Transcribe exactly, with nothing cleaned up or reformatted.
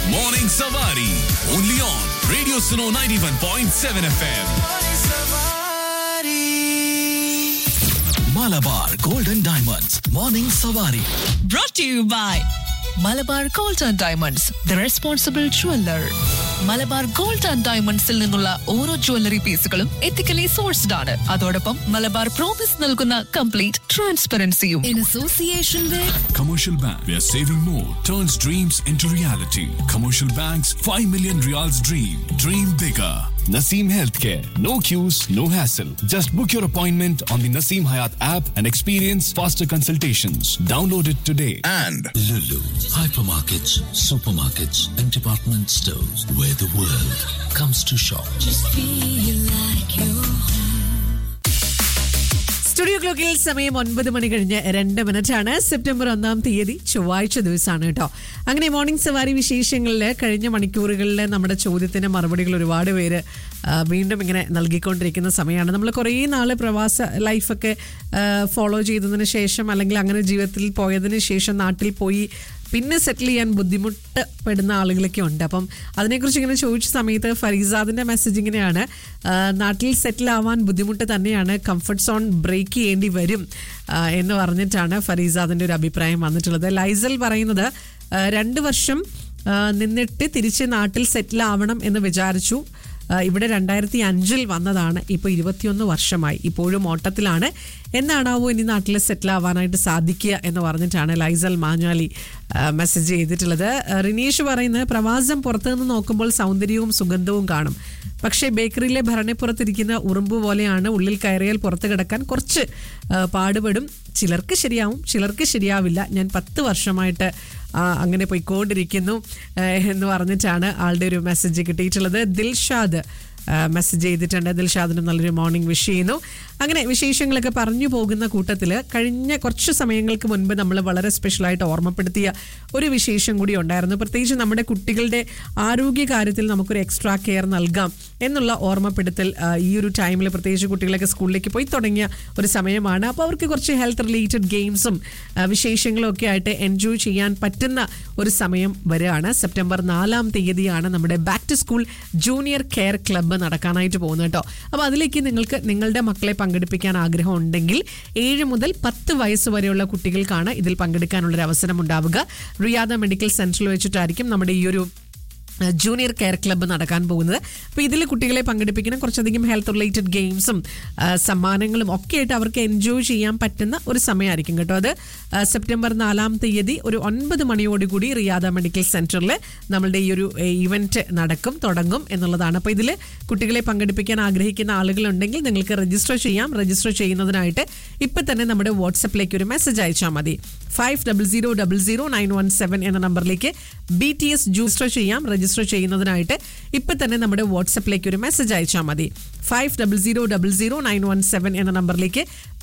Morning Savari. Only on Radio Suno ninety-one point seven F M. Malabar Golden Diamonds. Morning Savari. Brought to you by Malabar gold and diamonds the responsible jeweller. Malabar gold and ഡയമണ്ട്സിൽ നിന്നുള്ള ഓരോ jewellery പീസുകളും ethically sourced ആണ്. അതോടൊപ്പം Malabar promise നൽകുന്ന complete ട്രാൻസ്പെറൻസിയും. In association with Commercial Bank, where saving more turns dreams into reality. Commercial Bank's five million Riyals dream. Dream bigger. Naseem Healthcare. No queues, no hassle. Just book your appointment on the Naseem Hayat app and experience faster consultations. Download it today. And Lulu, hypermarkets, supermarkets, and department stores where the world comes to shop. just feel like you're studio ക്ലോക്കിൽ സമയം ഒൻപത് മണി കഴിഞ്ഞ് രണ്ട് minute ആണ്. September ഒന്നാം തീയതി ചൊവ്വാഴ്ച ദിവസമാണ് കേട്ടോ. അങ്ങനെ മോർണിംഗ് സവാരി വിശേഷങ്ങളിൽ കഴിഞ്ഞ മണിക്കൂറുകളിൽ നമ്മുടെ ചോദ്യത്തിന് മറുപടികൾ ഒരുപാട് പേര് ആ, വീണ്ടും ഇങ്ങനെ നൽകിക്കൊണ്ടിരിക്കുന്ന സമയമാണ്. നമ്മൾ കുറേ നാൾ പ്രവാസ ലൈഫൊക്കെ ഫോളോ ചെയ്തതിന് ശേഷം അല്ലെങ്കിൽ അങ്ങനെ ജീവിതത്തിൽ പോയതിന് ശേഷം നാട്ടിൽ പോയി പിന്നെ സെറ്റിൽ ചെയ്യാൻ ബുദ്ധിമുട്ട് പെടുന്ന ആളുകളൊക്കെ ഉണ്ട്. അപ്പം അതിനെക്കുറിച്ച് ഇങ്ങനെ ചോദിച്ച സമയത്ത് ഫരീസാദിൻ്റെ മെസ്സേജ് ഇങ്ങനെയാണ്: ആ, നാട്ടിൽ സെറ്റിൽ ആവാൻ ബുദ്ധിമുട്ട് തന്നെയാണ്, കംഫർട്ട് സോൺ ബ്രേക്ക് ചെയ്യേണ്ടി വരും ആ, എന്ന് പറഞ്ഞിട്ടാണ് ഫരീസാദിൻ്റെ ഒരു അഭിപ്രായം വന്നിട്ടുള്ളത്. ലൈസൽ പറയുന്നത് ആ, രണ്ട് വർഷം ആ, നിന്നിട്ട് തിരിച്ച് നാട്ടിൽ സെറ്റിൽ ആവണം എന്ന് വിചാരിച്ചു. ആ, ഇവിടെ രണ്ടായിരത്തി അഞ്ചിൽ വന്നതാണ്, ഇപ്പോൾ ഇരുപത്തിയൊന്ന് വർഷമായി, ഇപ്പോഴും ഓട്ടത്തിലാണ്. എന്നാണാവോ ഇനി നാട്ടിൽ സെറ്റിൽ ആവാനായിട്ട് സാധിക്കുക എന്ന് പറഞ്ഞിട്ടാണ് ലൈസൽ മാഞ്ഞാലി മെസ്സേജ് ചെയ്തിട്ടുള്ളത്. റിനീഷ് പറയുന്നത് പ്രവാസം പുറത്തു നിന്ന് നോക്കുമ്പോൾ സൗന്ദര്യവും സുഗന്ധവും കാണും, പക്ഷേ ബേക്കറിയിലെ ഭരണിപ്പുറത്തിരിക്കുന്ന ഉറുമ്പ് പോലെയാണ്. ഉള്ളിൽ കയറിയാൽ പുറത്ത് കിടക്കാൻ കുറച്ച് ആ, പാടുപെടും. ചിലർക്ക് ശരിയാവും, ചിലർക്ക് ശരിയാവില്ല. ഞാൻ പത്ത് വർഷമായിട്ട് ആ, അങ്ങനെ പോയിക്കൊണ്ടിരിക്കുന്നു ആ, എന്ന് പറഞ്ഞിട്ടാണ് ആളുടെ ഒരു മെസ്സേജ് കിട്ടിയിട്ടുള്ളത്. ദിൽഷാദ് മെസ്സേജ് ചെയ്തിട്ടുണ്ട്. ദിൽഷാദിന് നല്ലൊരു മോർണിംഗ് വിഷ് ചെയ്യുന്നു. അങ്ങനെ വിശേഷങ്ങളൊക്കെ പറഞ്ഞു പോകുന്ന കൂട്ടത്തിൽ കഴിഞ്ഞ കുറച്ച് സമയങ്ങൾക്ക് മുൻപ് നമ്മൾ വളരെ സ്പെഷ്യലായിട്ട് ഓർമ്മപ്പെടുത്തിയ ഒരു വിശേഷം കൂടി ഉണ്ടായിരുന്നു. പ്രത്യേകിച്ച് നമ്മുടെ കുട്ടികളുടെ ആരോഗ്യ കാര്യത്തിൽ നമുക്കൊരു എക്സ്ട്രാ കെയർ നൽകാം എന്നുള്ള ഓർമ്മപ്പെടുത്തൽ ആ, ഈ ഒരു ടൈമിൽ പ്രത്യേകിച്ച് കുട്ടികളൊക്കെ സ്കൂളിലേക്ക് പോയി തുടങ്ങിയ ഒരു സമയമാണ്. അപ്പോൾ അവർക്ക് കുറച്ച് ഹെൽത്ത് റിലേറ്റഡ് ഗെയിംസും ആ, വിശേഷങ്ങളും ഒക്കെ ആയിട്ട് എൻജോയ് ചെയ്യാൻ പറ്റുന്ന ഒരു സമയം വരികയാണ്. സെപ്റ്റംബർ നാലാം തീയതിയാണ് നമ്മുടെ back to school junior care club നടക്കാനായിട്ട് പോകുന്നത് കേട്ടോ. അപ്പോൾ അതിലേക്ക് നിങ്ങൾക്ക് നിങ്ങളുടെ മക്കളെ പങ്കെടുപ്പിക്കാൻ ആഗ്രഹം ഉണ്ടെങ്കിൽ ഏഴ് മുതൽ പത്ത് വയസ്സ് വരെയുള്ള കുട്ടികൾക്കാണ് ഇതിൽ പങ്കെടുക്കാനുള്ളൊരു അവസരം ഉണ്ടാവുക. റിയാദ മെഡിക്കൽ സെന്ററിൽ വെച്ചിട്ടായിരിക്കും നമ്മുടെ ഈ ഒരു ജൂനിയർ കെയർ ക്ലബ്ബ് നടക്കാൻ പോകുന്നത്. അപ്പോൾ ഇതിൽ കുട്ടികളെ പങ്കെടുപ്പിക്കുന്ന കുറച്ചധികം ഹെൽത്ത് റിലേറ്റഡ് ഗെയിംസും സമ്മാനങ്ങളും ഒക്കെ ആയിട്ട് അവർക്ക് എൻജോയ് ചെയ്യാൻ പറ്റുന്ന ഒരു സമയമായിരിക്കും കേട്ടോ. അത് ആ, സെപ്റ്റംബർ നാലാം തീയതി ഒരു ഒൻപത് മണിയോടുകൂടി റിയാദ മെഡിക്കൽ സെന്ററിൽ നമ്മളുടെ ഈ ഒരു ഇവന്റ് നടക്കും തുടങ്ങും എന്നുള്ളതാണ്. അപ്പോൾ ഇതിൽ കുട്ടികളെ പങ്കെടുപ്പിക്കാൻ ആഗ്രഹിക്കുന്ന ആളുകളുണ്ടെങ്കിൽ നിങ്ങൾക്ക് രജിസ്റ്റർ ചെയ്യാം. രജിസ്റ്റർ ചെയ്യുന്നതിനായിട്ട് ഇപ്പം തന്നെ നമ്മുടെ വാട്സപ്പിലേക്ക് ഒരു മെസ്സേജ് അയച്ചാൽ മതി. Five double zero double zero nine one seven എന്ന നമ്പറിലേക്ക് ബി ടി എസ് രജിസ്റ്റർ ചെയ്യാം. രജിസ്റ്റർ ചെയ്യുന്നതിനായിട്ട് ഇപ്പം തന്നെ നമ്മുടെ വാട്സപ്പിലേക്ക് ഒരു മെസ്സേജ് അയച്ചാൽ മതി. Five double zero double zero nine one seven എന്ന നമ്പറിലേക്ക്